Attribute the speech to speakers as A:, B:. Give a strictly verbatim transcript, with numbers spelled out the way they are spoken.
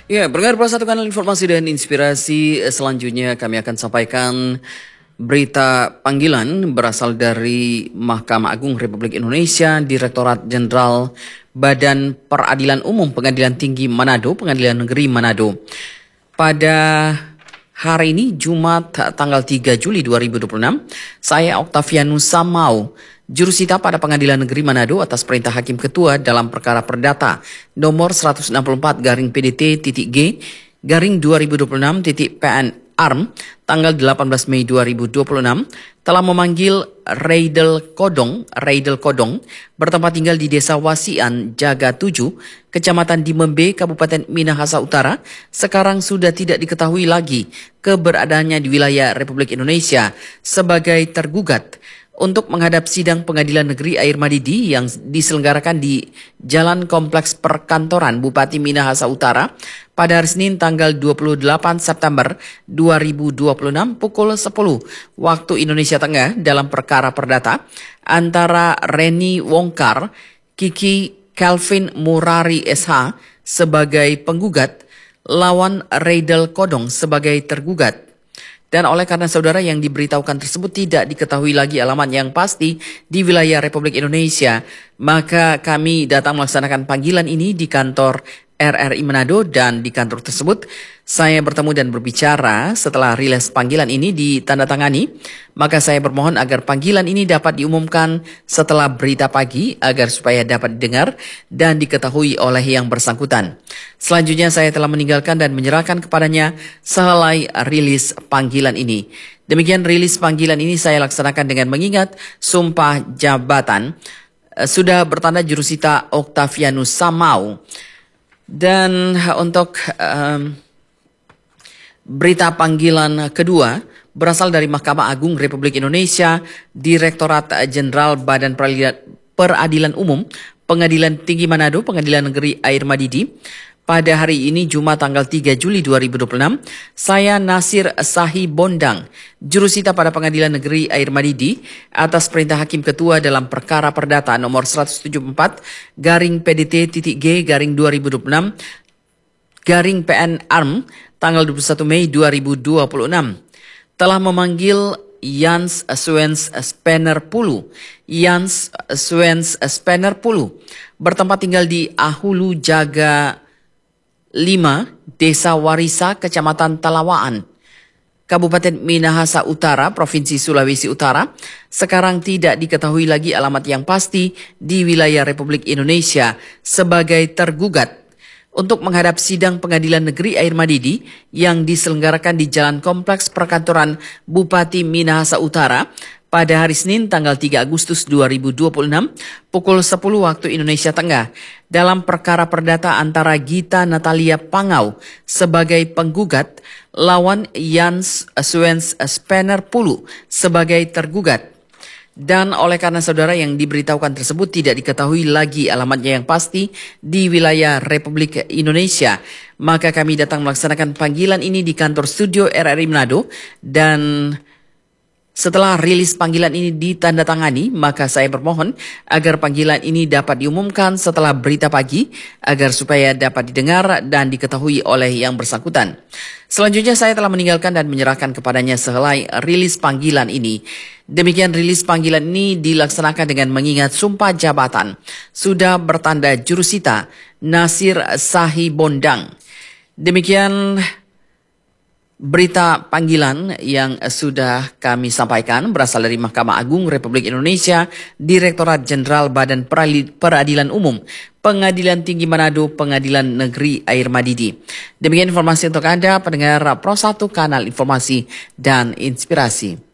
A: Ya, pendengar Pro satu Kanal Informasi dan Inspirasi, selanjutnya kami akan sampaikan berita panggilan berasal dari Mahkamah Agung Republik Indonesia, Direktorat Jenderal Badan Peradilan Umum Pengadilan Tinggi Manado, Pengadilan Negeri Manado. Pada hari ini, Jumat tanggal tiga Juli dua ribu dua puluh enam, saya Oktavianus Samau, jurusita pada Pengadilan Negeri Manado atas perintah Hakim Ketua dalam perkara perdata nomor seratus enam puluh empat garing P D T titik G garing dua ribu dua puluh enam titik P N A R M tanggal delapan belas Mei dua ribu dua puluh enam telah memanggil Reidel Kodong, Reidel Kodong bertempat tinggal di Desa Wasian, Jaga tujuh, Kecamatan Dimembe, Kabupaten Minahasa Utara, sekarang sudah tidak diketahui lagi keberadaannya di wilayah Republik Indonesia sebagai tergugat untuk menghadap sidang Pengadilan Negeri Air Madidi yang diselenggarakan di Jalan Kompleks Perkantoran Bupati Minahasa Utara pada hari Senin tanggal dua puluh delapan September dua ribu dua puluh enam pukul sepuluh waktu Indonesia Tengah dalam perkara perdata antara Reni Wongkar, Kiki Kelvin Murari S H sebagai penggugat lawan Reidel Kodong sebagai tergugat. Dan oleh karena saudara yang diberitahukan tersebut tidak diketahui lagi alamat yang pasti di wilayah Republik Indonesia, maka kami datang melaksanakan panggilan ini di kantor R R I Manado, dan di kantor tersebut saya bertemu dan berbicara. Setelah rilis panggilan ini ditandatangani, maka saya bermohon agar panggilan ini dapat diumumkan setelah berita pagi agar supaya dapat didengar dan diketahui oleh yang bersangkutan. Selanjutnya saya telah meninggalkan dan menyerahkan kepadanya sehelai rilis panggilan ini. Demikian rilis panggilan ini saya laksanakan dengan mengingat sumpah jabatan sudah bertanda jurusita Oktavianus Samau. Dan untuk um, berita panggilan kedua berasal dari Mahkamah Agung Republik Indonesia, Direktorat Jenderal Badan Peradilan Umum Pengadilan Tinggi Manado, Pengadilan Negeri Air Madidi. Pada hari ini Jumat tanggal tiga Juli dua ribu dua puluh enam, saya Nasir Sahi Bondang, jurusita pada Pengadilan Negeri Air Madidi atas perintah Hakim Ketua dalam perkara perdata nomor seratus tujuh puluh empat garing P D T titik G garing dua ribu dua puluh enam garing P N A R M tanggal dua puluh satu Mei dua ribu dua puluh enam telah memanggil Jans Swens Spanner Pulu, Jans Swens Spanner Pulu bertempat tinggal di Ahulu Jaga lima, Desa Warisa, Kecamatan Talawaan, Kabupaten Minahasa Utara, Provinsi Sulawesi Utara, sekarang tidak diketahui lagi alamat yang pasti di wilayah Republik Indonesia sebagai tergugat untuk menghadap sidang Pengadilan Negeri Air Madidi yang diselenggarakan di Jalan Kompleks Perkantoran Bupati Minahasa Utara pada hari Senin tanggal tiga Agustus dua ribu dua puluh enam pukul sepuluh waktu Indonesia Tengah dalam perkara perdata antara Gita Natalia Pangau sebagai penggugat lawan Jans Swens Spanner Pulu sebagai tergugat. Dan oleh karena saudara yang diberitahukan tersebut tidak diketahui lagi alamatnya yang pasti di wilayah Republik Indonesia, maka kami datang melaksanakan panggilan ini di kantor studio R R I Manado. Dan setelah rilis panggilan ini ditandatangani, maka saya bermohon agar panggilan ini dapat diumumkan setelah berita pagi agar supaya dapat didengar dan diketahui oleh yang bersangkutan. Selanjutnya saya telah meninggalkan dan menyerahkan kepadanya sehelai rilis panggilan ini. Demikian rilis panggilan ini dilaksanakan dengan mengingat sumpah jabatan sudah bertanda jurusita Nasir Sahi Bondang. Demikian berita panggilan yang sudah kami sampaikan berasal dari Mahkamah Agung Republik Indonesia, Direktorat Jenderal Badan Peradilan Umum Pengadilan Tinggi Manado, Pengadilan Negeri Air Madidi. Demikian informasi untuk Anda pendengar Pro satu Kanal Informasi dan Inspirasi.